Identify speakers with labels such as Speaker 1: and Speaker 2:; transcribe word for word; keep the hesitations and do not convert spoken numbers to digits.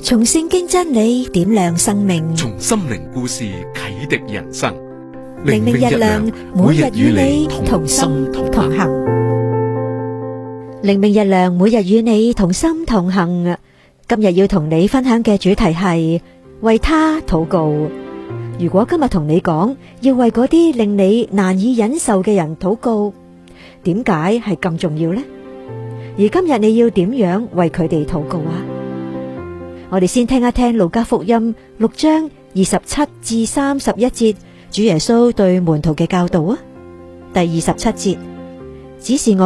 Speaker 1: 從聖經真理點亮生命，
Speaker 2: 從心靈故事啟迪人生。
Speaker 1: 靈命日亮，每日與你同心同行。靈命日亮，每日與你同心同行。今日要同你分享嘅主題係為他禱告。如果今日同你講要為嗰啲令你難以忍受嘅人禱告，點解係咁重要呢？而今日你要點樣為佢哋禱告啊？我哋先聽一聽路加福音六章二十七至三十一節，主耶穌對門徒嘅教導啊。第二十七節，只是我